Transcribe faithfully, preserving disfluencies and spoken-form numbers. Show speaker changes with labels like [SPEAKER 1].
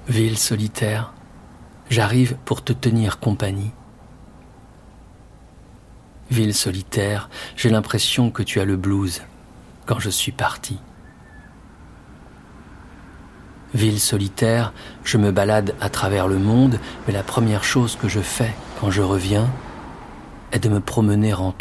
[SPEAKER 1] Ville solitaire, j'arrive pour te tenir compagnie. Ville solitaire, j'ai l'impression que tu as le blues quand je suis parti. Ville solitaire, je me balade à travers le monde, mais la première chose que je fais quand je reviens est de me promener en toi.